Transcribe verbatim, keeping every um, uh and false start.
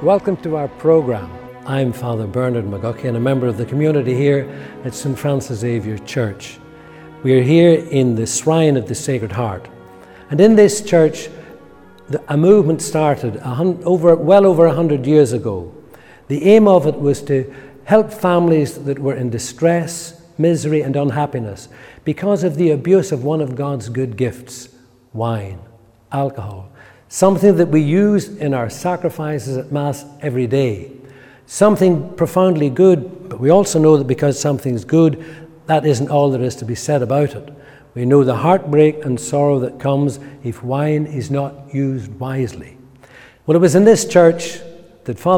Welcome to our program. I'm Father Bernard McGuckie and a member of the community here at Saint Francis Xavier Church. We are here in the Shrine of the Sacred Heart. And in this church, the, a movement started a hun- over, well over a hundred years ago. The aim of it was to help families that were in distress, misery and unhappiness because of the abuse of one of God's good gifts, wine, alcohol, something that we use in our sacrifices at Mass every day. Something profoundly good, but we also know that because something's good, that isn't all there is to be said about it. We know the heartbreak and sorrow that comes if wine is not used wisely. Well, it was in this church that Father